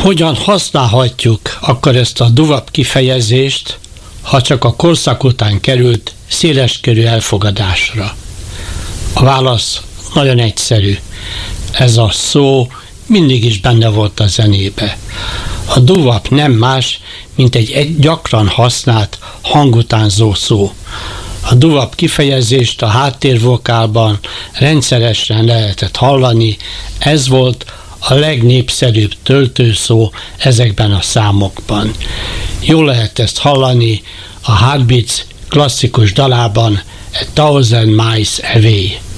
Hogyan használhatjuk akkor ezt a duvap kifejezést, ha csak a korszak után került széleskörű elfogadásra? A válasz nagyon egyszerű. Ez a szó mindig is benne volt a zenébe. A duvap nem más, mint egy gyakran használt hangutánzó szó. A duvap kifejezést a háttérvokálban rendszeresen lehetett hallani, ez volt a legnépszerűbb töltőszó ezekben a számokban. Jól lehet ezt hallani a Heartbeats klasszikus dalában A Thousand Miles Away.